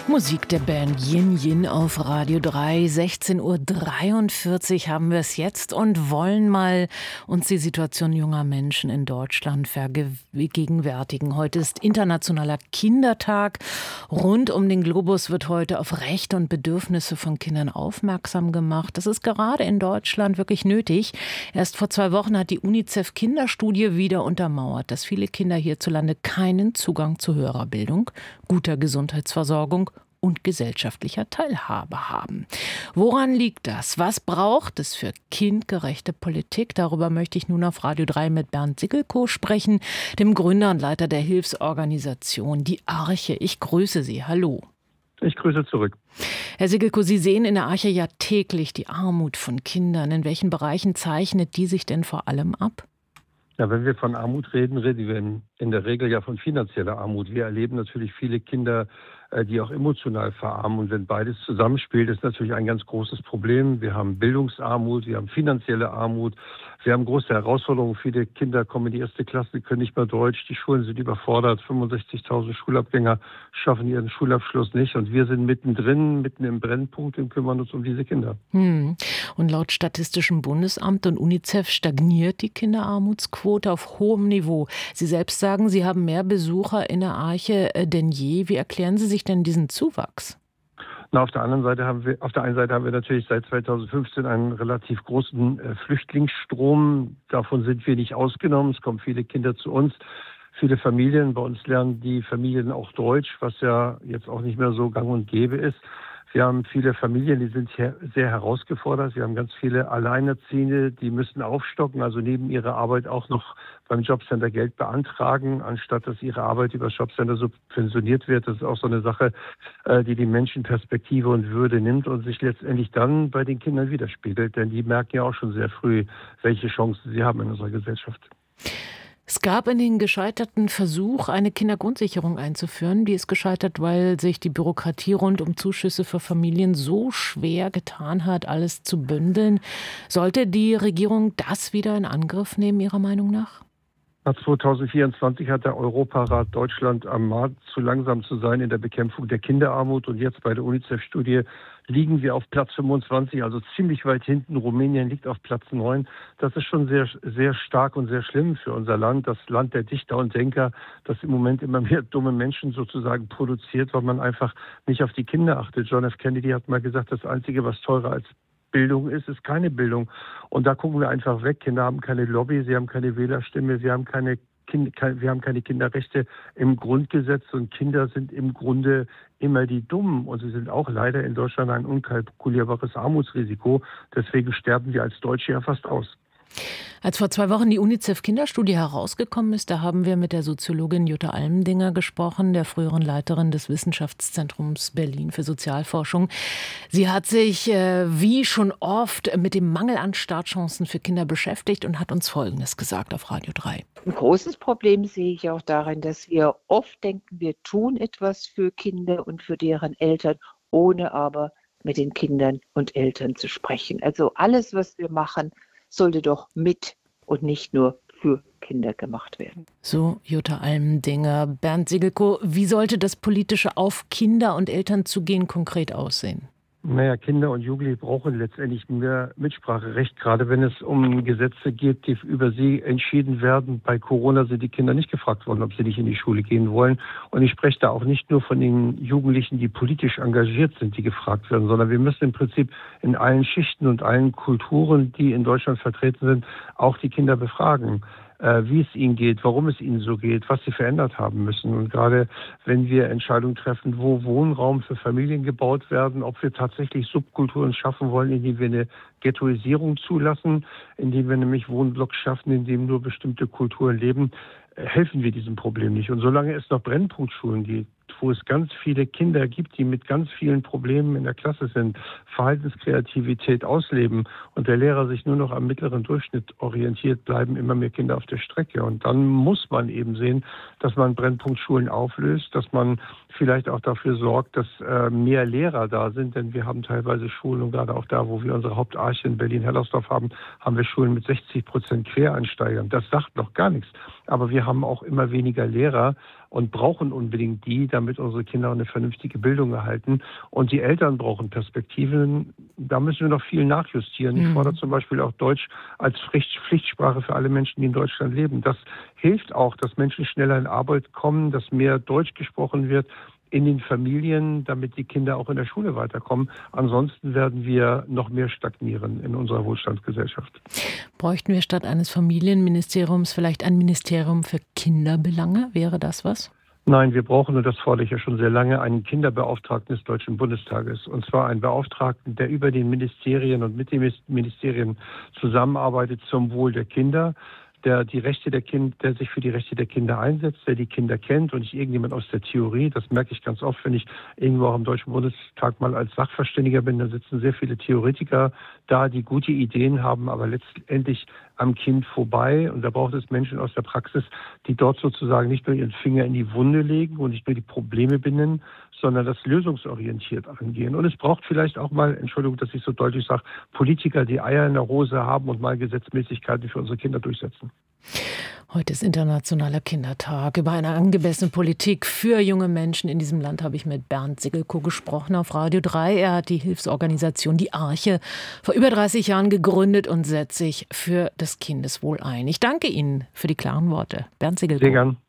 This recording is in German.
Musik der Band Yin Yin auf Radio 3. 16:43 Uhr haben wir es jetzt und wollen mal uns die Situation junger Menschen in Deutschland vergegenwärtigen. Heute ist Internationaler Kindertag. Rund um den Globus wird heute auf Rechte und Bedürfnisse von Kindern aufmerksam gemacht. Das ist gerade in Deutschland wirklich nötig. Erst vor 2 Wochen hat die UNICEF-Kinderstudie wieder untermauert, dass viele Kinder hierzulande keinen Zugang zu höherer Bildung, guter Gesundheitsversorgung und gesellschaftlicher Teilhabe haben. Woran liegt das? Was braucht es für kindgerechte Politik? Darüber möchte ich nun auf Radio 3 mit Bernd Sigelko sprechen, dem Gründer und Leiter der Hilfsorganisation Die Arche. Ich grüße Sie. Hallo. Ich grüße zurück. Herr Sigelko, Sie sehen in der Arche ja täglich die Armut von Kindern. In welchen Bereichen zeichnet die sich denn vor allem ab? Ja, wenn wir von Armut reden, reden wir in der Regel ja von finanzieller Armut. Wir erleben natürlich viele Kinder, die auch emotional verarmen. Und wenn beides zusammenspielt, ist natürlich ein ganz großes Problem. Wir haben Bildungsarmut, wir haben finanzielle Armut, wir haben große Herausforderungen. Viele Kinder kommen in die 1. Klasse, die können nicht mehr Deutsch, die Schulen sind überfordert, 65.000 Schulabgänger schaffen ihren Schulabschluss nicht. Und wir sind mittendrin, mitten im Brennpunkt und kümmern uns um diese Kinder. Und laut Statistischem Bundesamt und UNICEF stagniert die Kinderarmutsquote auf hohem Niveau. Sie selbst sagen, Sie haben mehr Besucher in der Arche denn je. Wie erklären Sie sich denn diesen Zuwachs? Na, auf der einen Seite haben wir natürlich seit 2015 einen relativ großen Flüchtlingsstrom. Davon sind wir nicht ausgenommen. Es kommen viele Kinder zu uns, viele Familien. Bei uns lernen die Familien auch Deutsch, was ja jetzt auch nicht mehr so gang und gäbe ist. Wir haben viele Familien, die sind sehr herausgefordert. Wir haben ganz viele Alleinerziehende, die müssen aufstocken, also neben ihrer Arbeit auch noch beim Jobcenter Geld beantragen, anstatt dass ihre Arbeit über das Jobcenter subventioniert wird. Das ist auch so eine Sache, die den Menschen Perspektive und Würde nimmt und sich letztendlich dann bei den Kindern widerspiegelt. Denn die merken ja auch schon sehr früh, welche Chancen sie haben in unserer Gesellschaft. Es gab in den gescheiterten Versuch, eine Kindergrundsicherung einzuführen. Die ist gescheitert, weil sich die Bürokratie rund um Zuschüsse für Familien so schwer getan hat, alles zu bündeln. Sollte die Regierung das wieder in Angriff nehmen, Ihrer Meinung nach? 2024 hat der Europarat Deutschland ermahnt, zu langsam zu sein in der Bekämpfung der Kinderarmut. Und jetzt bei der UNICEF-Studie liegen wir auf Platz 25, also ziemlich weit hinten. Rumänien liegt auf Platz 9. Das ist schon sehr, sehr stark und sehr schlimm für unser Land. Das Land der Dichter und Denker, das im Moment immer mehr dumme Menschen sozusagen produziert, weil man einfach nicht auf die Kinder achtet. John F. Kennedy hat mal gesagt, das Einzige, was teurer als Bildung ist keine Bildung. Und da gucken wir einfach weg. Kinder haben keine Lobby, sie haben keine Wählerstimme, wir haben keine Kinderrechte im Grundgesetz und Kinder sind im Grunde immer die Dummen und sie sind auch leider in Deutschland ein unkalkulierbares Armutsrisiko. Deswegen sterben wir als Deutsche ja fast aus. Als vor 2 Wochen die UNICEF-Kinderstudie herausgekommen ist, da haben wir mit der Soziologin Jutta Almendinger gesprochen, der früheren Leiterin des Wissenschaftszentrums Berlin für Sozialforschung. Sie hat sich wie schon oft mit dem Mangel an Startchancen für Kinder beschäftigt und hat uns Folgendes gesagt auf Radio 3. Ein großes Problem sehe ich auch darin, dass wir oft denken, wir tun etwas für Kinder und für deren Eltern, ohne aber mit den Kindern und Eltern zu sprechen. Also alles, was wir machen, sollte doch mit und nicht nur für Kinder gemacht werden. So Jutta Almendinger. Bernd Sigelko, wie sollte das politische Auf Kinder und Eltern zugehen konkret aussehen? Naja, Kinder und Jugendliche brauchen letztendlich mehr Mitspracherecht, gerade wenn es um Gesetze geht, die über sie entschieden werden. Bei Corona sind die Kinder nicht gefragt worden, ob sie nicht in die Schule gehen wollen. Und ich spreche da auch nicht nur von den Jugendlichen, die politisch engagiert sind, die gefragt werden, sondern wir müssen im Prinzip in allen Schichten und allen Kulturen, die in Deutschland vertreten sind, auch die Kinder befragen, wie es ihnen geht, warum es ihnen so geht, was sie verändert haben müssen. Und gerade wenn wir Entscheidungen treffen, wo Wohnraum für Familien gebaut werden, ob wir tatsächlich Subkulturen schaffen wollen, indem wir eine Ghettoisierung zulassen, indem wir nämlich Wohnblocks schaffen, in denen nur bestimmte Kulturen leben, helfen wir diesem Problem nicht. Und solange es noch Brennpunktschulen gibt, wo es ganz viele Kinder gibt, die mit ganz vielen Problemen in der Klasse sind, Verhaltenskreativität ausleben und der Lehrer sich nur noch am mittleren Durchschnitt orientiert, bleiben immer mehr Kinder auf der Strecke. Und dann muss man eben sehen, dass man Brennpunktschulen auflöst, dass man vielleicht auch dafür sorgt, dass mehr Lehrer da sind, denn wir haben teilweise Schulen und gerade auch da, wo wir unsere Hauptarche in Berlin-Hellersdorf haben, haben wir Schulen mit 60% Quereinsteigern. Das sagt noch gar nichts. Aber wir haben auch immer weniger Lehrer und brauchen unbedingt die, damit unsere Kinder eine vernünftige Bildung erhalten. Und die Eltern brauchen Perspektiven. Da müssen wir noch viel nachjustieren. Ich fordere zum Beispiel auch Deutsch als Pflichtsprache für alle Menschen, die in Deutschland leben. Das hilft auch, dass Menschen schneller in Arbeit kommen, dass mehr Deutsch gesprochen wird in den Familien, damit die Kinder auch in der Schule weiterkommen. Ansonsten werden wir noch mehr stagnieren in unserer Wohlstandsgesellschaft. Bräuchten wir statt eines Familienministeriums vielleicht ein Ministerium für Kinderbelange? Wäre das was? Nein, wir brauchen, und das fordere ich ja schon sehr lange, einen Kinderbeauftragten des Deutschen Bundestages. Und zwar einen Beauftragten, der über den Ministerien und mit den Ministerien zusammenarbeitet zum Wohl der Kinder, der sich für die Rechte der Kinder einsetzt, der die Kinder kennt und nicht irgendjemand aus der Theorie. Das merke ich ganz oft, wenn ich irgendwo auch im Deutschen Bundestag mal als Sachverständiger bin. Da sitzen sehr viele Theoretiker da, die gute Ideen haben, aber letztendlich am Kind vorbei. Und da braucht es Menschen aus der Praxis, die dort sozusagen nicht nur ihren Finger in die Wunde legen und nicht nur die Probleme benennen, sondern das lösungsorientiert angehen. Und es braucht vielleicht auch mal, Entschuldigung, dass ich so deutlich sage, Politiker, die Eier in der Hose haben und mal Gesetzmäßigkeiten für unsere Kinder durchsetzen. Heute ist Internationaler Kindertag. Über eine angemessene Politik für junge Menschen in diesem Land habe ich mit Bernd Sigelko gesprochen auf Radio 3. Er hat die Hilfsorganisation Die Arche vor über 30 Jahren gegründet und setzt sich für das Kindeswohl ein. Ich danke Ihnen für die klaren Worte. Bernd Sigelko. Sehr gern.